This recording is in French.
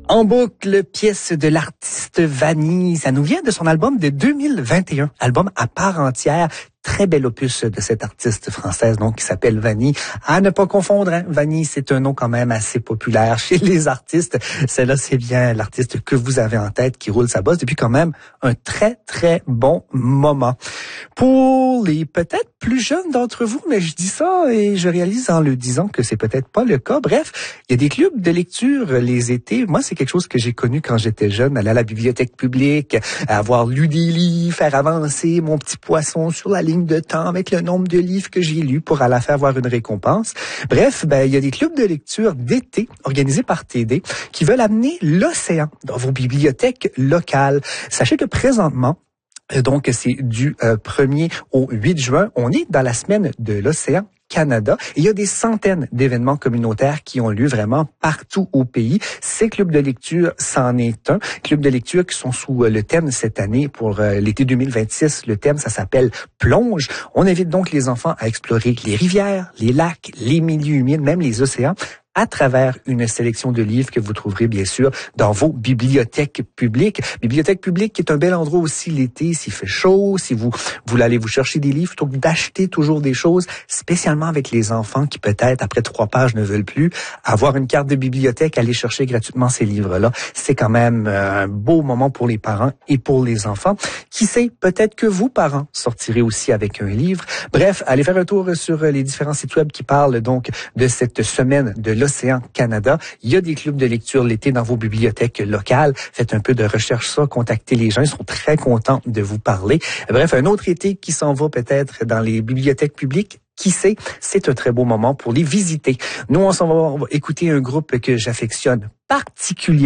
En boucle, pièce de l'artiste Vanny. Ça nous vient de son album de 2021. Album à part entière. Très bel opus de cette artiste française, donc, qui s'appelle Vanny. À ne pas confondre, hein. Vanny, c'est un nom quand même assez populaire chez les artistes. Celle-là, c'est bien l'artiste que vous avez en tête qui roule sa bosse depuis quand même un très, très bon moment. Pour les peut-être plus jeunes d'entre vous, mais je dis ça et je réalise en le disant que c'est peut-être pas le cas. Bref, il y a des clubs de lecture les étés. Moi, c'est quelque chose que j'ai connu quand j'étais jeune, aller à la bibliothèque publique, avoir lu des livres, faire avancer mon petit poisson sur la ligne de temps avec le nombre de livres que j'ai lus pour à la fin avoir une récompense. Bref, il y a des clubs de lecture d'été organisés par TD qui veulent amener l'océan dans vos bibliothèques locales. Sachez que présentement, donc c'est du 1er au 8 juin, on est dans la semaine de l'océan Canada. Et il y a des centaines d'événements communautaires qui ont lieu vraiment partout au pays. Ces clubs de lecture, c'en est un. Clubs de lecture qui sont sous le thème cette année pour l'été 2026. Le thème, ça s'appelle Plonge. On invite donc les enfants à explorer les rivières, les lacs, les milieux humides, même les océans, à travers une sélection de livres que vous trouverez bien sûr dans vos bibliothèques publiques. Bibliothèque publique qui est un bel endroit aussi l'été, s'il fait chaud, si vous voulez aller vous chercher des livres, plutôt que d'acheter toujours des choses, spécialement avec les enfants qui peut-être après 3 pages ne veulent plus, avoir une carte de bibliothèque, aller chercher gratuitement ces livres-là. C'est quand même un beau moment pour les parents et pour les enfants. Qui sait, peut-être que vous, parents, sortirez aussi avec un livre. Bref, allez faire un tour sur les différents sites web qui parlent donc de cette semaine de l'Océan Canada. Il y a des clubs de lecture l'été dans vos bibliothèques locales. Faites un peu de recherche ça, contactez les gens. Ils seront très contents de vous parler. Bref, un autre été qui s'en va peut-être dans les bibliothèques publiques. Qui sait, c'est un très beau moment pour les visiter. Nous, on s'en va écouter un groupe que j'affectionne particulièrement.